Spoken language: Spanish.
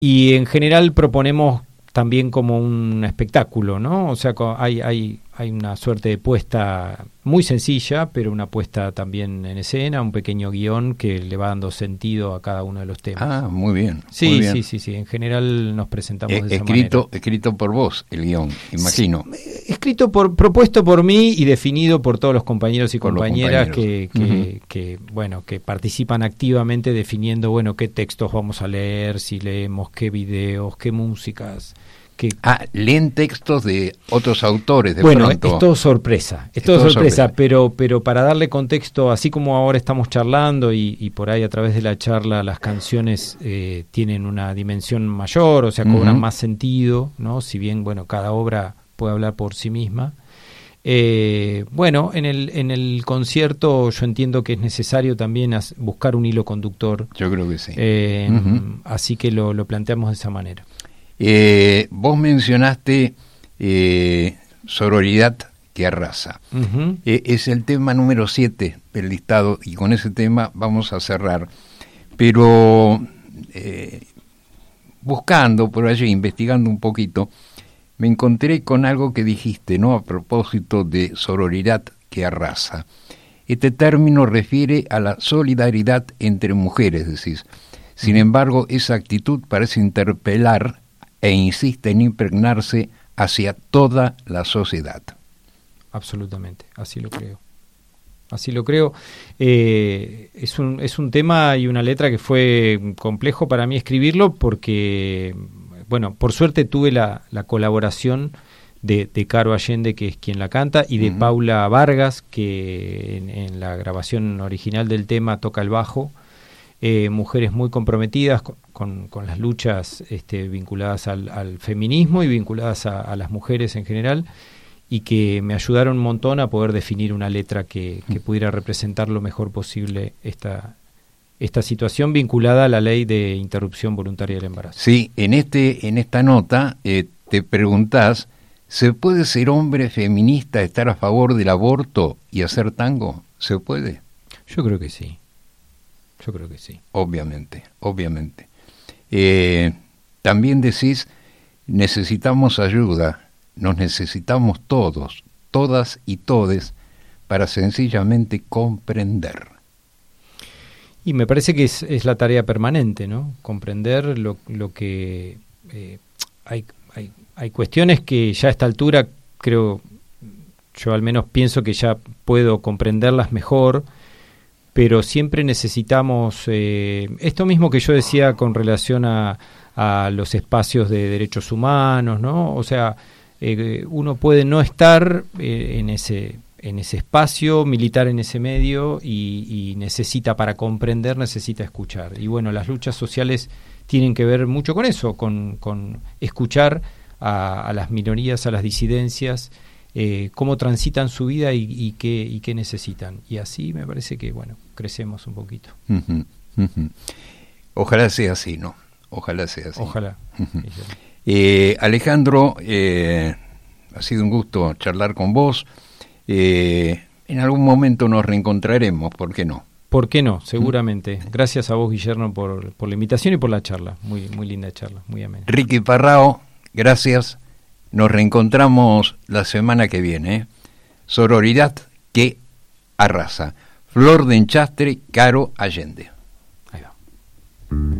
Y en general proponemos también como un espectáculo, ¿no? O sea, hay una suerte de puesta muy sencilla, pero una puesta también en escena, un pequeño guión que le va dando sentido a cada uno de los temas. Ah, muy bien. Sí, muy bien. sí. En general nos presentamos de esa manera. Escrito por vos, el guión, imagino. Sí, propuesto por mí y definido por todos los compañeros y compañeras que participan activamente definiendo, bueno, qué textos vamos a leer, si leemos, qué videos, qué músicas. Leen textos de otros autores de bueno, pronto. es todo sorpresa, pero para darle contexto, así como ahora estamos charlando y por ahí a través de la charla las canciones tienen una dimensión mayor, o sea, cobran más sentido, ¿no? Si bien, bueno, cada obra puede hablar por sí misma. En el concierto yo entiendo que es necesario también buscar un hilo conductor. Yo creo que sí. Así que lo planteamos de esa manera. Vos mencionaste Sororidad que arrasa. Es el tema número 7 del listado y con ese tema vamos a cerrar. Pero buscando por allí, investigando un poquito, me encontré con algo que dijiste, ¿no? A propósito de sororidad que arrasa. Este término refiere a la solidaridad entre mujeres, decís. Sin embargo, esa actitud parece interpelar e insiste en impregnarse hacia toda la sociedad. Absolutamente, así lo creo. Es un tema y una letra que fue complejo para mí escribirlo porque, bueno, por suerte tuve la colaboración de Caro Allende, que es quien la canta, y de Paula Vargas, que en la grabación original del tema toca el bajo. Mujeres muy comprometidas con las luchas vinculadas al feminismo y vinculadas a las mujeres en general, y que me ayudaron un montón a poder definir una letra que pudiera representar lo mejor posible esta situación vinculada a la ley de interrupción voluntaria del embarazo. Sí, en esta nota te preguntás, ¿se puede ser hombre feminista, estar a favor del aborto y hacer tango? ¿Se puede? Yo creo que sí. Obviamente. También decís, necesitamos ayuda, nos necesitamos todos, todas y todes, para sencillamente comprender. Y me parece que es la tarea permanente, ¿no? Comprender lo que... hay cuestiones que ya a esta altura creo, yo al menos pienso que ya puedo comprenderlas mejor, pero siempre necesitamos esto mismo que yo decía con relación a los espacios de derechos humanos, ¿no? O sea, uno puede no estar en ese espacio, militar en ese medio y necesita, para comprender, necesita escuchar. Y bueno, las luchas sociales tienen que ver mucho con eso, con escuchar a las minorías, a las disidencias, cómo transitan su vida y qué necesitan. Y así me parece que, bueno, crecemos un poquito. Ojalá sea así, ¿no? Ojalá sea así. Ojalá. Alejandro, ha sido un gusto charlar con vos. En algún momento nos reencontraremos, ¿por qué no? ¿Por qué no? Seguramente. Gracias a vos, Guillermo, por la invitación y por la charla. Muy, muy linda charla, muy amena. Ricky Parrao, gracias. Nos reencontramos la semana que viene. Sororidad que arrasa. Flor de Enchastre, Caro Allende. Ahí va.